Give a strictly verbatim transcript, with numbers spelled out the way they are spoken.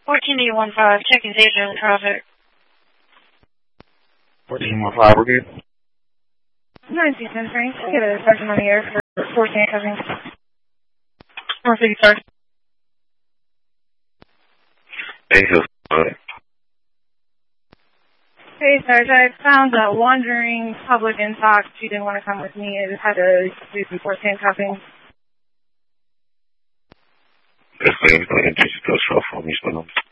fourteen eight one five, checking Asia traffic. fourteen one five, we're good. nineteen ten Frank, I get a sergeant on the air for fourteen coming. North fifty-five. Thank you. Hey, Sarge, I found a wandering public intox. She didn't want to come with me. I had to do some forced handcuffing. Yes, ma'am. Go ahead and take your clothes off for me,